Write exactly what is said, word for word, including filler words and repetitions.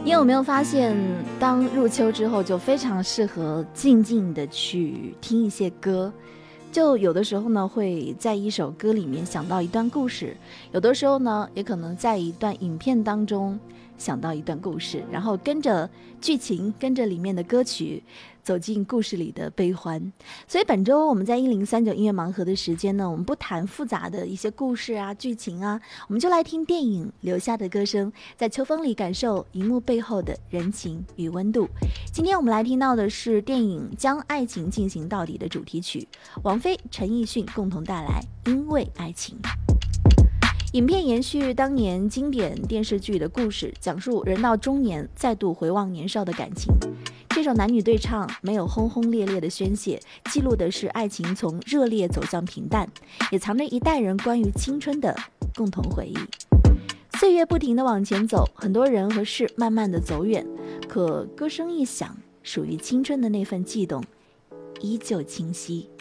你有没有发现，当入秋之后，就非常适合静静的去听一些歌。就有的时候呢，会在一首歌里面想到一段故事，有的时候呢，也可能在一段影片当中想到一段故事，然后跟着剧情，跟着里面的歌曲走进故事里的悲欢。所以本周我们在一零三九音乐盲盒的时间呢，我们不谈复杂的一些故事啊、剧情啊，我们就来听电影留下的歌声，在秋风里感受荧幕背后的人情与温度。今天我们来听到的是电影《将爱情进行到底》的主题曲，王菲、陈奕迅共同带来《因为爱情》。影片延续当年经典电视剧的故事，讲述人到中年再度回望年少的感情。这首男女对唱没有轰轰烈烈的宣泄，记录的是爱情从热烈走向平淡，也藏着一代人关于青春的共同回忆。岁月不停地往前走，很多人和事慢慢地走远，可歌声一响，属于青春的那份悸动依旧清晰。